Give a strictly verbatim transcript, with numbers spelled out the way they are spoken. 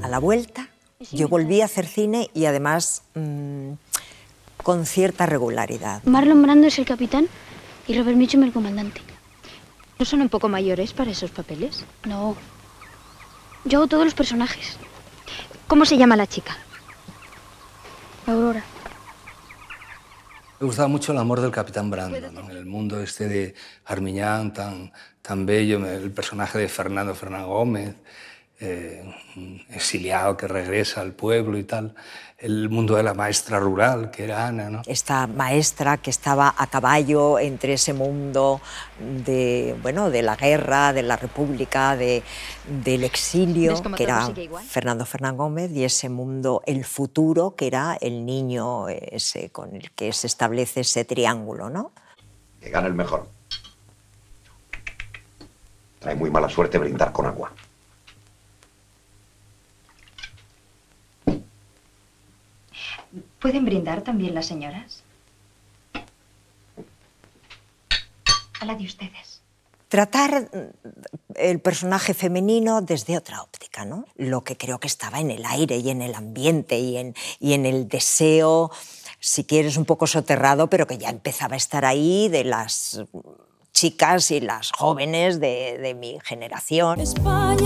a la vuelta, yo volví a hacer cine y además mmm, con cierta regularidad. Marlon Brando es el capitán y Robert Mitchum el comandante. ¿No son un poco mayores para esos papeles? No. Yo hago todos los personajes. ¿Cómo se llama la chica? Aurora. Me gustaba mucho el amor del Capitán Brando, ¿no? El mundo este de Armiñán, tan, tan bello, el personaje de Fernando Fernán Gómez, eh, exiliado que regresa al pueblo y tal, el mundo de la maestra rural, que era Ana, ¿no? Esta maestra que estaba a caballo entre ese mundo de, bueno, de la guerra, de la república, de, del exilio, que era Fernando Fernán Gómez, y ese mundo, el futuro, que era el niño ese con el que se establece ese triángulo, ¿no? Que gane el mejor. Trae muy mala suerte brindar con agua. ¿Pueden brindar también las señoras? A la de ustedes. Tratar el personaje femenino desde otra óptica, ¿no? Lo que creo que estaba en el aire y en el ambiente y en, y en el deseo, si quieres, un poco soterrado, pero que ya empezaba a estar ahí, de las chicas y las jóvenes de, de mi generación. España.